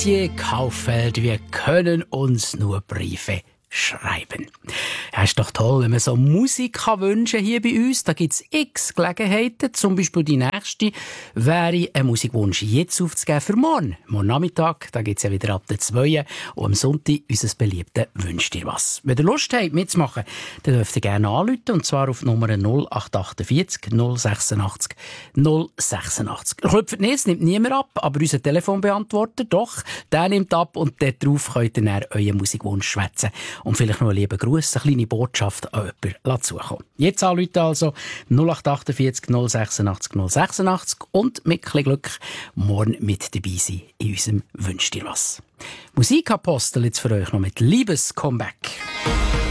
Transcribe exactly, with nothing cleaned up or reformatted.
Kaufeld, wir können uns nur Briefe schreiben. Ja, ist doch toll, wenn man so Musik kann wünschen hier bei uns. Da gibt's x Gelegenheiten. Zum Beispiel die nächste wäre ein Musikwunsch jetzt aufzugeben für morgen. Morgen Nachmittag, da gibt's ja wieder ab der zwei und am Sonntag unser beliebtes «Wünsch dir was». Wenn ihr Lust habt mitzumachen, dann dürft ihr gerne anrufen, und zwar auf Nummer null acht achtundvierzig null sechsundachtzig null sechsundachtzig. Klopft nicht, es nimmt niemand ab, aber unser Telefonbeantworter, doch, der nimmt ab, und dort drauf könnt ihr dann euren Musikwunsch schwätzen. Und vielleicht noch einen lieben Gruß, eine kleine Botschaft an jemanden zukommen. Jetzt anrufen also null acht achtundvierzig null sechsundachtzig null sechsundachtzig und mit ein bisschen Glück morgen mit dabei sein in unserem «Wünsch dir was». Musikapostel jetzt für euch noch mit «Liebes-Comeback».